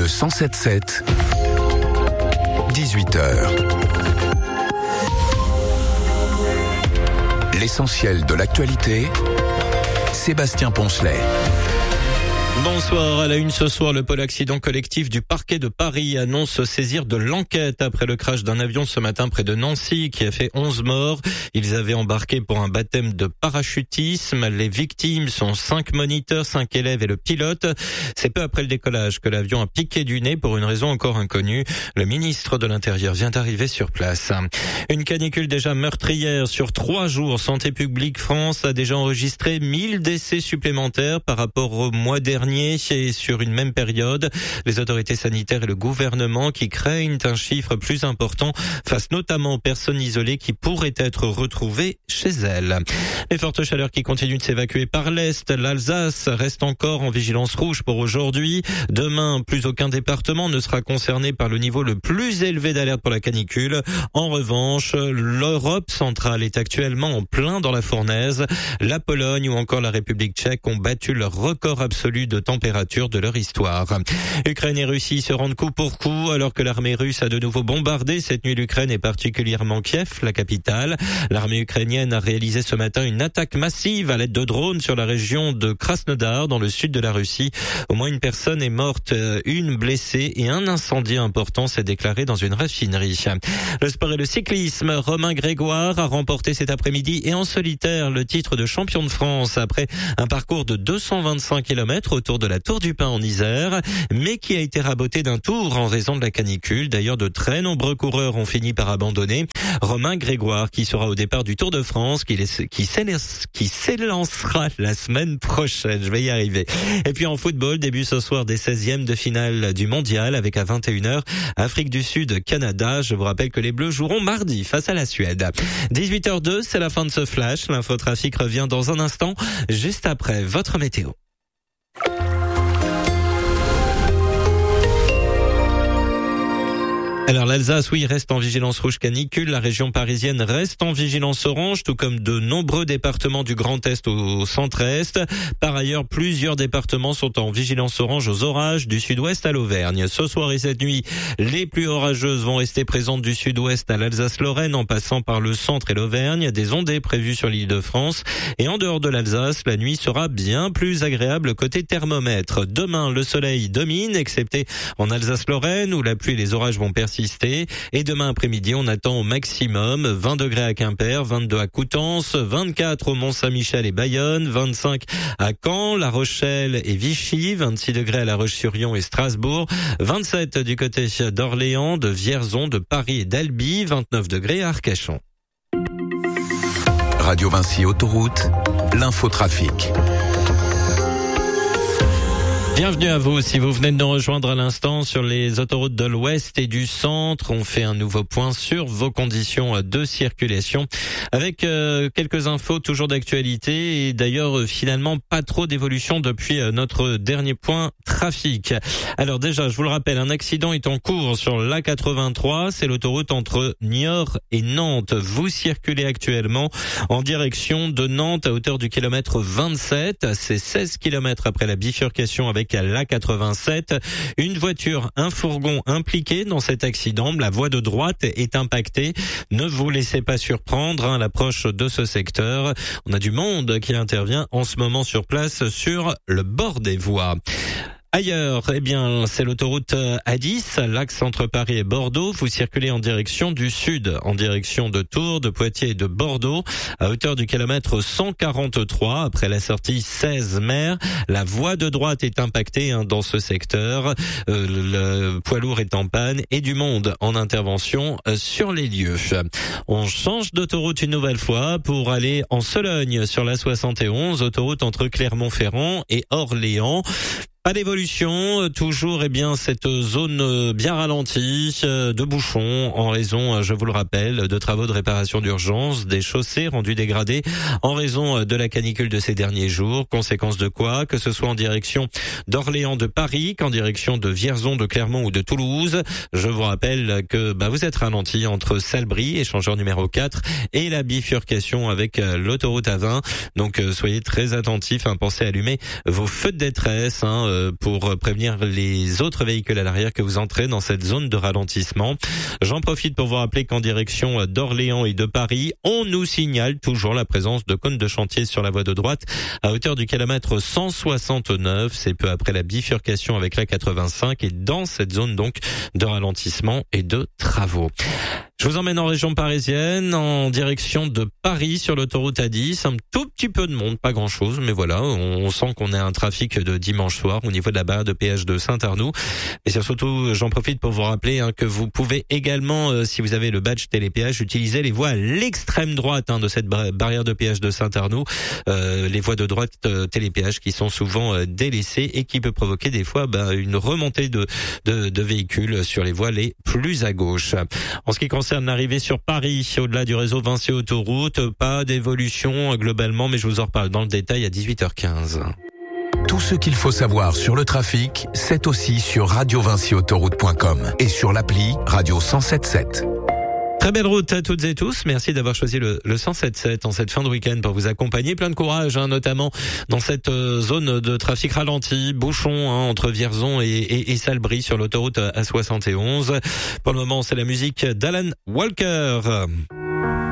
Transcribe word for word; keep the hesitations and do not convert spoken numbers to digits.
Le cent sept sept, dix-huit heures. L'essentiel de l'actualité, Sébastien Poncelet. Bonsoir. À la une ce soir, le pôle accident collectif du parquet de Paris annonce saisir de l'enquête après le crash d'un avion ce matin près de Nancy qui a fait onze morts. Ils avaient embarqué pour un baptême de parachutisme. Les victimes sont cinq moniteurs, cinq élèves et le pilote. C'est peu après le décollage que l'avion a piqué du nez pour une raison encore inconnue. Le ministre de l'Intérieur vient d'arriver sur place. Une canicule déjà meurtrière sur trois jours. Santé publique France a déjà enregistré mille décès supplémentaires par rapport au mois dernier. Et sur une même période, les autorités sanitaires et le gouvernement qui craignent un chiffre plus important face notamment aux personnes isolées qui pourraient être retrouvées chez elles. Les fortes chaleurs qui continuent de s'évacuer par l'Est, l'Alsace reste encore en vigilance rouge pour aujourd'hui. Demain, plus aucun département ne sera concerné par le niveau le plus élevé d'alerte pour la canicule. En revanche, l'Europe centrale est actuellement en plein dans la fournaise. La Pologne ou encore la République tchèque ont battu leur record absolu de température de leur histoire. Ukraine et Russie se rendent coup pour coup alors que l'armée russe a de nouveau bombardé cette nuit l'Ukraine et particulièrement Kiev, la capitale. L'armée ukrainienne a réalisé ce matin une attaque massive à l'aide de drones sur la région de Krasnodar dans le sud de la Russie. Au moins une personne est morte, une blessée et un incendie important s'est déclaré dans une raffinerie. Le sport et le cyclisme, Romain Grégoire a remporté cet après-midi et en solitaire le titre de champion de France après un parcours de deux cent vingt-cinq kilomètres autour de la Tour du Pin en Isère, mais qui a été raboté d'un tour en raison de la canicule. D'ailleurs, de très nombreux coureurs ont fini par abandonner. Romain Grégoire, qui sera au départ du Tour de France, qui, qui s'élancera la semaine prochaine. Je vais y arriver. Et puis en football, début ce soir des seizièmes de finale du mondial avec à vingt et une heures Afrique du Sud, Canada. Je vous rappelle que les Bleus joueront mardi face à la Suède. dix-huit heures deux, c'est la fin de ce flash. L'infotrafic revient dans un instant, juste après votre météo. Alors l'Alsace, oui, reste en vigilance rouge canicule. La région parisienne reste en vigilance orange, tout comme de nombreux départements du Grand Est au centre-est. Par ailleurs, plusieurs départements sont en vigilance orange aux orages du sud-ouest à l'Auvergne. Ce soir et cette nuit, les plus orageuses vont rester présentes du sud-ouest à l'Alsace-Lorraine en passant par le centre et l'Auvergne. Des ondées prévues sur l'île de France. Et en dehors de l'Alsace, la nuit sera bien plus agréable côté thermomètre. Demain, le soleil domine, excepté en Alsace-Lorraine où la pluie et les orages vont persister. Et demain après-midi, on attend au maximum vingt degrés à Quimper, vingt-deux à Coutances, vingt-quatre au Mont-Saint-Michel et Bayonne, vingt-cinq à Caen, La Rochelle et Vichy, vingt-six degrés à La Roche-sur-Yon et Strasbourg, vingt-sept du côté d'Orléans, de Vierzon, de Paris et d'Albi, vingt-neuf degrés à Arcachon. Radio Vinci Autoroute, l'infotrafic. Bienvenue à vous. Si vous venez de nous rejoindre à l'instant sur les autoroutes de l'Ouest et du Centre, on fait un nouveau point sur vos conditions de circulation avec euh, quelques infos toujours d'actualité et d'ailleurs euh, finalement pas trop d'évolution depuis euh, notre dernier point trafic. Alors déjà, je vous le rappelle, un accident est en cours sur l'A quatre-vingt-trois, c'est l'autoroute entre Niort et Nantes. Vous circulez actuellement en direction de Nantes à hauteur du kilomètre vingt-sept, c'est seize kilomètres après la bifurcation avec à l'A quatre-vingt-sept. Une voiture, un fourgon impliqué dans cet accident. La voie de droite est impactée. Ne vous laissez pas surprendre hein, à l'approche de ce secteur. On a du monde qui intervient en ce moment sur place sur le bord des voies. Ailleurs, eh bien, c'est l'autoroute A dix, l'axe entre Paris et Bordeaux. Vous circulez en direction du sud, en direction de Tours, de Poitiers et de Bordeaux, à hauteur du kilomètre cent quarante-trois, après la sortie seize mer. La voie de droite est impactée hein, dans ce secteur. Euh, le poids lourd est en panne et du monde en intervention euh, sur les lieux. On change d'autoroute une nouvelle fois pour aller en Sologne sur la soixante et onze, autoroute entre Clermont-Ferrand et Orléans. Pas d'évolution, toujours eh bien cette zone bien ralentie de bouchons en raison, je vous le rappelle, de travaux de réparation d'urgence, des chaussées rendues dégradées en raison de la canicule de ces derniers jours. Conséquence de quoi, que ce soit en direction d'Orléans, de Paris, qu'en direction de Vierzon, de Clermont ou de Toulouse. Je vous rappelle que bah, vous êtes ralenti entre Salbris, échangeur numéro quatre, et la bifurcation avec l'autoroute A vingt. Donc soyez très attentifs, hein, pensez à allumer vos feux de détresse, hein, pour prévenir les autres véhicules à l'arrière que vous entrez dans cette zone de ralentissement. J'en profite pour vous rappeler qu'en direction d'Orléans et de Paris, on nous signale toujours la présence de cônes de chantier sur la voie de droite à hauteur du kilomètre cent soixante-neuf. C'est peu après la bifurcation avec la quatre-vingt-cinq et dans cette zone donc de ralentissement et de travaux. Je vous emmène en région parisienne, en direction de Paris sur l'autoroute A dix. Un tout petit peu de monde, pas grand-chose, mais voilà, on sent qu'on a un trafic de dimanche soir au niveau de la barrière de péage de Saint-Arnoux. Et surtout, j'en profite pour vous rappeler hein, que vous pouvez également, euh, si vous avez le badge télépéage, utiliser les voies à l'extrême droite hein, de cette barrière de péage de Saint-Arnoux. Euh, les voies de droite euh, télépéage qui sont souvent euh, délaissées et qui peut provoquer des fois bah, une remontée de, de, de véhicules sur les voies les plus à gauche. En ce qui concerne l'arrivée sur Paris, au-delà du réseau Vinci Autoroute, pas d'évolution globalement, mais je vous en reparle dans le détail à dix-huit heures quinze. Tout ce qu'il faut savoir sur le trafic, c'est aussi sur radio vinci autoroute point com et sur l'appli Radio cent sept sept. Très belle route à toutes et tous. Merci d'avoir choisi le, le cent sept sept en cette fin de week-end pour vous accompagner. Plein de courage, hein, notamment dans cette euh, zone de trafic ralenti, bouchon hein, entre Vierzon et, et, et Salbris sur l'autoroute A soixante et onze. Pour le moment, c'est la musique d'Alan Walker.